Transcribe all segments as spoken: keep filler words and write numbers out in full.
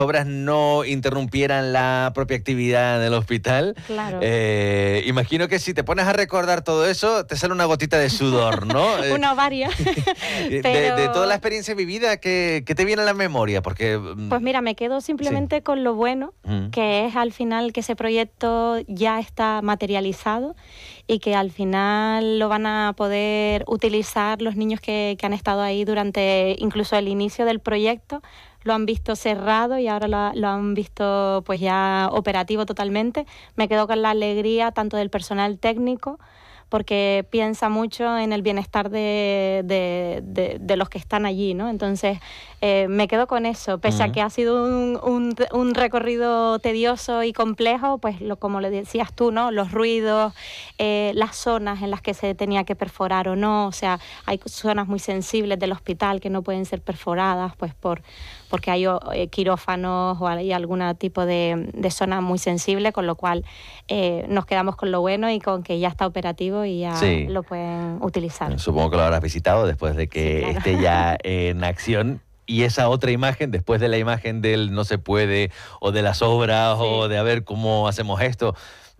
obras no interrumpieran la propia actividad del hospital. Claro. Eh, imagino que si te pones a recordar todo eso, te sale una gotita de sudor, ¿no? Una o varias. de, Pero... de toda la experiencia vivida, ¿qué, qué te viene a la memoria? Porque Pues mira, me quedo simplemente sí. con lo bueno, mm. que es al final que ese proyecto ya está materializado y que al final lo van a poder utilizar los niños que, que han estado ahí durante incluso el inicio del proyecto. Lo han visto cerrado y ahora lo, lo han visto pues ya operativo totalmente. Me quedo con la alegría tanto del personal técnico, porque piensa mucho en el bienestar de, de, de, de los que están allí, ¿no? Entonces, eh, me quedo con eso. Pese uh-huh. a que ha sido un, un, un recorrido tedioso y complejo, pues lo, como le decías tú, ¿no? Los ruidos, eh, las zonas en las que se tenía que perforar o no. O sea, hay zonas muy sensibles del hospital que no pueden ser perforadas, pues por porque hay eh, quirófanos o hay algún tipo de, de zona muy sensible, con lo cual eh, nos quedamos con lo bueno y con que ya está operativo y ya sí. lo pueden utilizar. Supongo que lo habrás visitado después de que sí, claro. esté ya en acción. Y esa otra imagen, después de la imagen del no se puede, o de las obras, sí. o de a ver cómo hacemos esto,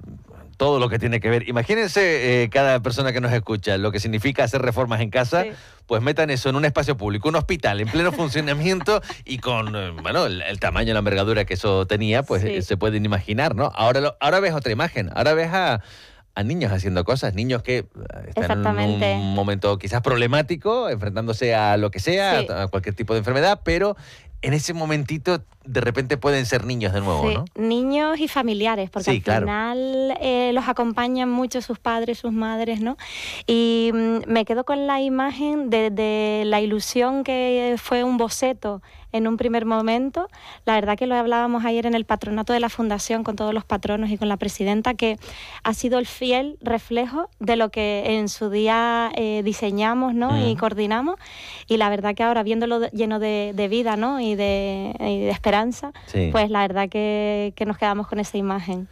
todo lo que tiene que ver. Imagínense eh, cada persona que nos escucha lo que significa hacer reformas en casa, sí. pues metan eso en un espacio público, un hospital en pleno funcionamiento y con, eh, bueno, el, el tamaño, la envergadura que eso tenía, pues sí. eh, se pueden imaginar, ¿no? Ahora, lo, ahora ves otra imagen, ahora ves a... a niños haciendo cosas, niños que están en un momento quizás problemático, enfrentándose a lo que sea, sí. a cualquier tipo de enfermedad, pero en ese momentito de repente pueden ser niños de nuevo, sí. ¿no? Niños y familiares, porque sí, al claro. final eh, los acompañan mucho sus padres, sus madres, ¿no? Y mm, me quedo con la imagen de, de la ilusión que fue un boceto en un primer momento. La verdad que lo hablábamos ayer en el patronato de la Fundación con todos los patronos y con la presidenta, que ha sido el fiel reflejo de lo que en su día eh, diseñamos, ¿no? Mm. y coordinamos, y la verdad que ahora viéndolo lleno de, de vida, ¿no? y, de, y de esperanza, sí. pues la verdad que, que nos quedamos con esa imagen.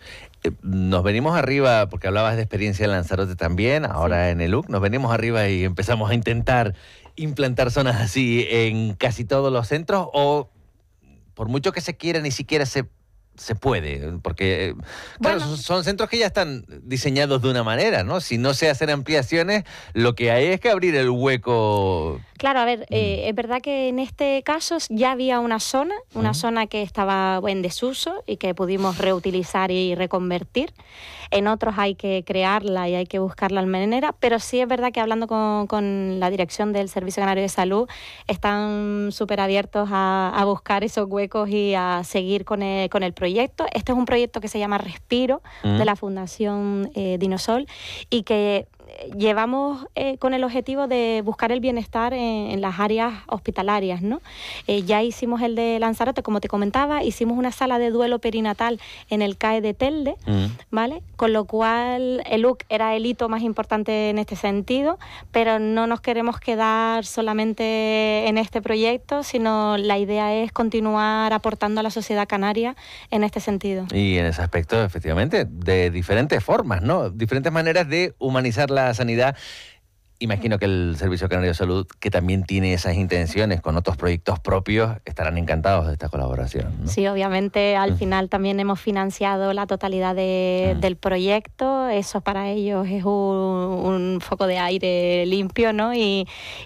Nos venimos arriba, porque hablabas de experiencia en Lanzarote también, ahora sí. en el U C, nos venimos arriba y empezamos a intentar implantar zonas así en casi todos los centros, o por mucho que se quiera ni siquiera se, se puede, porque claro, bueno. son centros que ya están diseñados de una manera, ¿no? Si no se hacen ampliaciones, lo que hay es que abrir el hueco. Claro, a ver, eh, es verdad que en este caso ya había una zona, una uh-huh. zona que estaba en desuso y que pudimos reutilizar y reconvertir. En otros hay que crearla y hay que buscar la manera, pero sí es verdad que hablando con, con la dirección del Servicio Canario de Salud, están súper abiertos a, a buscar esos huecos y a seguir con el, con el proyecto. Este es un proyecto que se llama Respiro, uh-huh. de la Fundación eh, Dinosol, y que llevamos eh, con el objetivo de buscar el bienestar en, en las áreas hospitalarias, ¿no? Eh, ya hicimos el de Lanzarote, como te comentaba, hicimos una sala de duelo perinatal en el C A E de Telde, mm. ¿vale? Con lo cual el U C era el hito más importante en este sentido, pero no nos queremos quedar solamente en este proyecto, sino la idea es continuar aportando a la sociedad canaria en este sentido. Y en ese aspecto, efectivamente, de diferentes formas, ¿no? Diferentes maneras de humanizar la sanidad. Imagino que el Servicio Canario de Salud, que también tiene esas intenciones con otros proyectos propios, estarán encantados de esta colaboración, ¿no? Sí, obviamente al mm. final también hemos financiado la totalidad de, mm. del proyecto. Eso para ellos es un, un foco de aire limpio, ¿no? Y,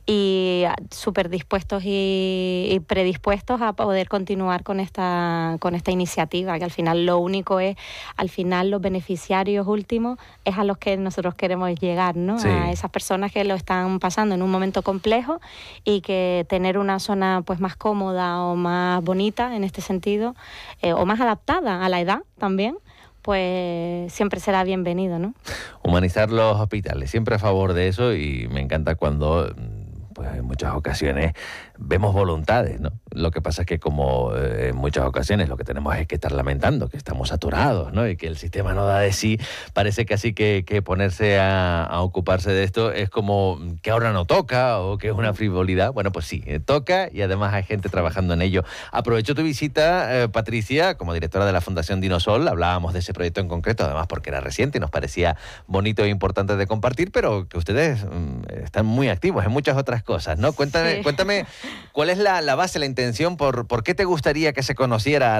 y súper dispuestos y, y predispuestos a poder continuar con esta, con esta iniciativa, que al final lo único es, al final los beneficiarios últimos es a los que nosotros queremos llegar, ¿no? Sí. A esas personas que lo están pasando en un momento complejo y que tener una zona pues más cómoda o más bonita en este sentido, eh, o más adaptada a la edad también, pues siempre será bienvenido, ¿no? Humanizar los hospitales, siempre a favor de eso, y me encanta cuando pues en muchas ocasiones vemos voluntades, ¿no? Lo que pasa es que como eh, en muchas ocasiones lo que tenemos es que estar lamentando que estamos saturados, ¿no? Y que el sistema no da de sí, parece que así que, que ponerse a, a ocuparse de esto es como que ahora no toca o que es una frivolidad. Bueno, pues sí, eh, toca, y además hay gente trabajando en ello. Aprovecho tu visita, eh, Patricia, como directora de la Fundación Dinosol. Hablábamos de ese proyecto en concreto, además porque era reciente y nos parecía bonito e importante de compartir, pero que ustedes mm, están muy activos en muchas otras cosas, ¿no? Cuéntame, sí. cuéntame cuál es la, la base, la intención, por, por qué te gustaría que se conociera